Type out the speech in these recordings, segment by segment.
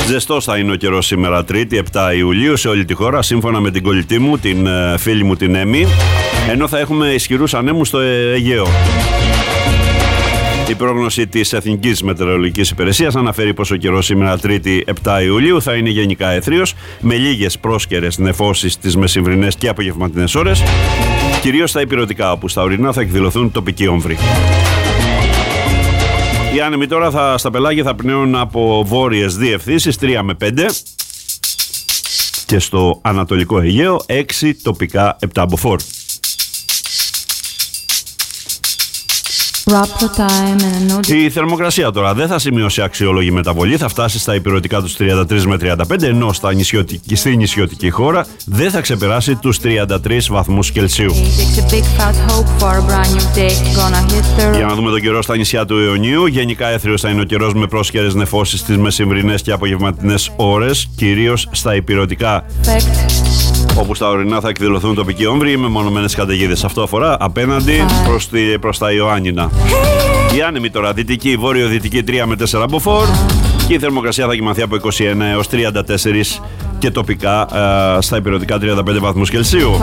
Ζεστός θα είναι ο καιρός σήμερα, Τρίτη, 7 Ιουλίου, σε όλη τη χώρα, σύμφωνα με την κολλητή μου, την φίλη μου την Έμι, ενώ θα έχουμε ισχυρούς ανέμους στο Αιγαίο. Η πρόγνωση της Εθνικής Μετεωρολογικής Υπηρεσίας αναφέρει πως ο καιρός σήμερα, Τρίτη, 7 Ιουλίου, θα είναι γενικά αιθρίος, με λίγες πρόσκαιρες νεφώσεις τις μεσημβρινές και απογευματινές ώρες, κυρίως στα ηπειρωτικά, όπου στα ορεινά θα εκδηλωθούν τοπικοί όμβροι. Οι άνεμοι τώρα στα πελάγια θα πνέουν από βόρειες διευθύνσεις 3 με 5 και στο Ανατολικό Αιγαίο 6, τοπικά 7 μποφόρ. Η θερμοκρασία τώρα δεν θα σημειώσει αξιόλογη μεταβολή, θα φτάσει στα ηπειρωτικά τους 33 με 35, ενώ στη νησιωτική χώρα δεν θα ξεπεράσει τους 33 βαθμούς Κελσίου. Για να δούμε τον καιρό στα νησιά του Ιωνίου. Γενικά αίθριος θα είναι ο καιρός με πρόσχερες νεφώσεις στις μεσημβρινές και απογευματινές ώρες, κυρίως στα ηπειρωτικά, όπου στα ορεινά θα εκδηλωθούν τοπικοί όμβροι με μονομένες καταιγίδες. Αυτό αφορά απέναντι προς τα Ιωάννινα. Η άνεμη τώρα δυτική, βόρειο-δυτική 3 με 4 μποφόρ και η θερμοκρασία θα κοιμαθεί από 21 έως 34 και τοπικά στα ηπειρωτικά 35 βαθμούς Κελσίου.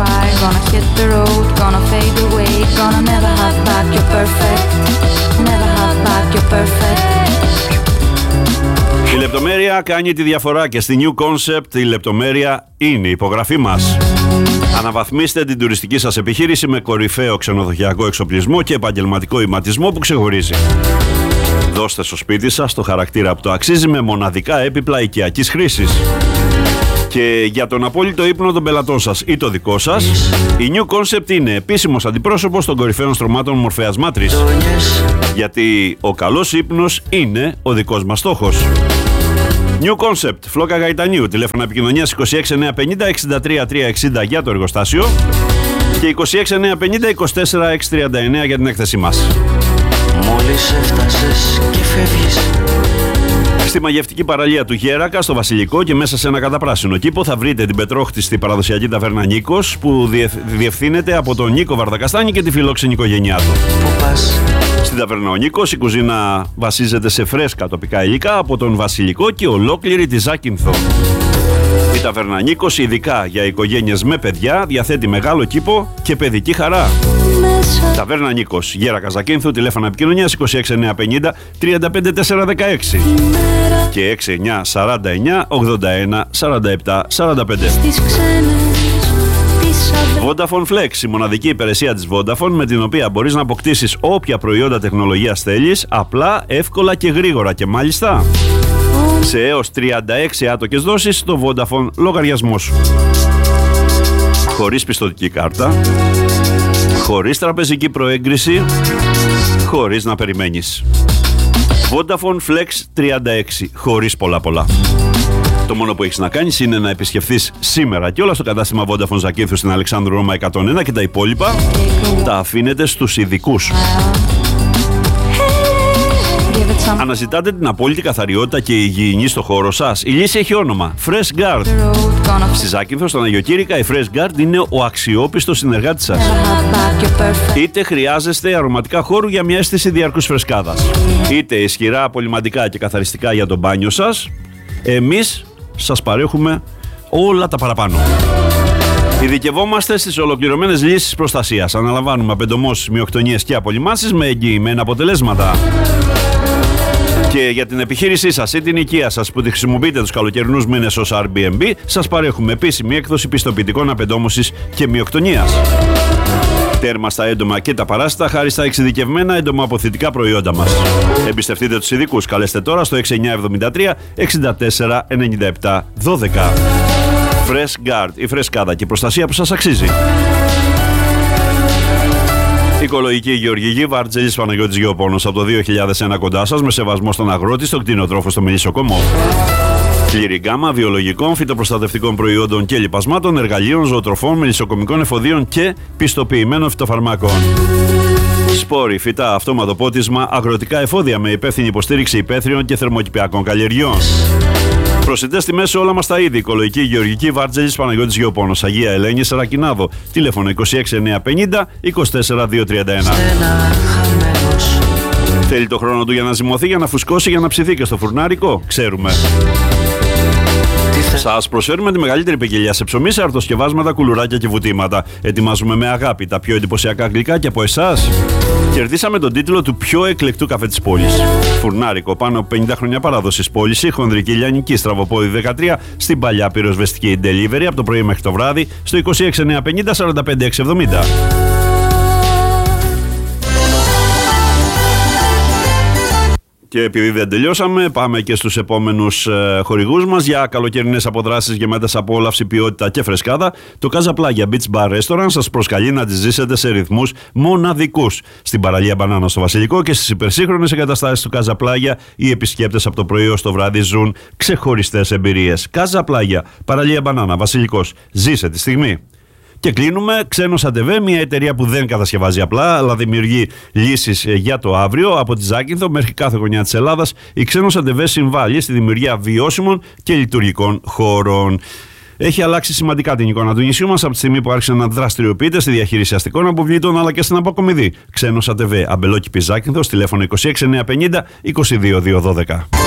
Η λεπτομέρεια κάνει τη διαφορά και στη New Concept η λεπτομέρεια είναι η υπογραφή μας. Αναβαθμίστε την τουριστική σας επιχείρηση με κορυφαίο ξενοδοχειακό εξοπλισμό και επαγγελματικό ηματισμό που ξεχωρίζει. Δώστε στο σπίτι σας το χαρακτήρα που το αξίζει με μοναδικά έπιπλα οικιακής χρήσης. Και για τον απόλυτο ύπνο των πελατών σας ή το δικό σας, η New Concept είναι επίσημος αντιπρόσωπος των κορυφαίων στρωμάτων Μορφέας Μάτρης. Γιατί ο καλός ύπνος είναι ο δικός μας στόχος. New Concept, Φλόκα Γαϊτανίου, τηλέφωνα επικοινωνίας 26950 63 360 για το εργοστάσιο και 26950 24 639 για την έκθεσή μας. Μόλις έφτασες και φεύγεις. Στη μαγευτική παραλία του Γέρακα, στο Βασιλικό και μέσα σε ένα καταπράσινο κήπο θα βρείτε την πετρόχτιστη παραδοσιακή ταβέρνα Νίκος, που διευθύνεται από τον Νίκο Βαρδακαστάνη και τη φιλόξενη οικογένειά του. Στην ταβέρνα ο Νίκος η κουζίνα βασίζεται σε φρέσκα τοπικά υλικά από τον Βασιλικό και ολόκληρη τη Ζάκυνθο. Η ταβέρνα Νίκος, ειδικά για οικογένειες με παιδιά, διαθέτει μεγάλο κήπο και παιδική χαρά. Ταβέρνα Νίκος, Γέρακα Ζακύνθου, τηλέφωνα επικοινωνίας 26950 35416 και 6949 81 47 45. Vodafone Flex, η μοναδική υπηρεσία της Vodafone με την οποία μπορείς να αποκτήσεις όποια προϊόντα τεχνολογίας θέλεις, απλά, εύκολα και γρήγορα, και μάλιστα σε έως 36 άτοκες δόσεις στο Vodafone λογαριασμό σου. Χωρίς πιστωτική κάρτα, χωρίς τραπεζική προέγκριση, χωρίς να περιμένεις. Vodafone Flex 36, χωρίς πολλά. Το μόνο που έχεις να κάνεις είναι να επισκεφθείς σήμερα και όλα στο κατάστημα Vodafone Ζακύνθου στην Αλεξάνδρου Ρώμα 101 και τα υπόλοιπα τα αφήνετε στους ειδικούς. Αναζητάτε την απόλυτη καθαριότητα και υγιεινή στο χώρο σας? Η λύση έχει όνομα Fresh Guard. Στη Ζάκυνθο, στον Αγιοκήρυκα, η Fresh Guard είναι ο αξιόπιστος συνεργάτης σας. Είτε χρειάζεστε αρωματικά χώρου για μια αίσθηση διαρκούς φρεσκάδας, είτε ισχυρά απολυμαντικά και καθαριστικά για το μπάνιο σας, εμείς σας παρέχουμε όλα τα παραπάνω. Ειδικευόμαστε στις ολοκληρωμένες λύσεις προστασίας. Αναλαμβάνουμε απεντομώσεις, μειοκτονίες και απολυμάνσεις με εγγυημένα αποτελέσματα. Και για την επιχείρησή σας ή την οικία σας που τη χρησιμοποιείτε τους καλοκαιρινούς μήνες ως Airbnb, σας παρέχουμε επίσημη έκδοση πιστοποιητικών απεντόμωσης και μειοκτονίας. Τέρμα στα έντομα και τα παράσιτα χάρη στα εξειδικευμένα εντομοαποθητικά προϊόντα μας. Εμπιστευτείτε τους ειδικούς. Καλέστε τώρα στο 6973 64 97 12. Fresh Guard, η φρεσκάδα και η προστασία που σας αξίζει. Οικολογική γεωργική, Βαρτζέλης Παναγιώτης Γεωπόνος, από το 2001 κοντά σας, με σεβασμό στον αγρότη, στον κτηνοτρόφο, στο Μελισσοκομμό. Πλήρη γκάμα βιολογικών, φυτοπροστατευτικών προϊόντων και λιπασμάτων, εργαλείων, ζωοτροφών, μελισσοκομικών εφοδίων και πιστοποιημένων φυτοφαρμάκων. Σπόροι, φυτά, αυτόματο πότισμα, αγροτικά εφόδια με υπεύθυνη υποστήριξη υπαίθριων και θερμοκηπιακών καλλιεργειών. Προσιτές τιμές σε όλα μας τα είδη. Οικολογική γεωργική, Βαρτζέλης Παναγιώτης Γεωπόνος, Αγία Ελένη, Σαρακινάδο. Τηλέφωνο 26950 24231. Θέλει το χρόνο του για να ζυμωθεί, για να φουσκώσει, για να ψηθεί και στο φουρνάρικο? Ξέρουμε. Σας προσφέρουμε τη μεγαλύτερη ποικιλία σε ψωμί, σε αρτοσκευάσματα, κουλουράκια και βουτήματα. Ετοιμάζουμε με αγάπη τα πιο εντυπωσιακά γλυκά και από εσάς. Κερδίσαμε τον τίτλο του πιο εκλεκτού καφέ της πόλης. Φουρνάρικο, πάνω από 50 χρόνια παράδοσης πώληση, χονδρική λιανική, Στραβοπόδη 13, στην παλιά πυροσβεστική delivery από το πρωί μέχρι το βράδυ, στο 26950 45670. Και επειδή δεν τελειώσαμε, πάμε και στους επόμενους χορηγούς μας για καλοκαιρινές αποδράσεις γεμάτες απόλαυση, ποιότητα και φρεσκάδα. Το Casa Playa Beach Bar Restaurant σας προσκαλεί να τις ζήσετε σε ρυθμούς μοναδικούς. Στην παραλία Μπανάνα στο Βασιλικό και στις υπερσύγχρονες εγκαταστάσεις του Casa Playa, οι επισκέπτες από το πρωί ως το βράδυ ζουν ξεχωριστές εμπειρίες. Casa Playa, παραλία Μπανάνα, Βασιλικός. Ζήσε τη στιγμή. Και κλείνουμε, Ξένος ATV, μια εταιρεία που δεν κατασκευάζει απλά, αλλά δημιουργεί λύσεις για το αύριο. Από τη Ζάκυνθο μέχρι κάθε γωνιά της Ελλάδας, η Ξένος ATV συμβάλλει στη δημιουργία βιώσιμων και λειτουργικών χώρων. Έχει αλλάξει σημαντικά την εικόνα του νησιού μας από τη στιγμή που άρχισε να δραστηριοποιείται στη διαχείριση αστικών αποβλήτων αλλά και στην αποκομιδή. Ξένος ATV, Αμπελόκηπη Ζάκυνθος, τηλέφωνο 26950 22212.